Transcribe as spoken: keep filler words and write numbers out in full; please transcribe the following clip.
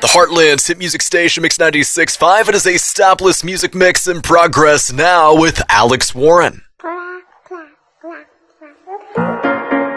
The Heartland's hit music station, Mix ninety-six point five. It is a stopless music mix in progress now with Alex Warren.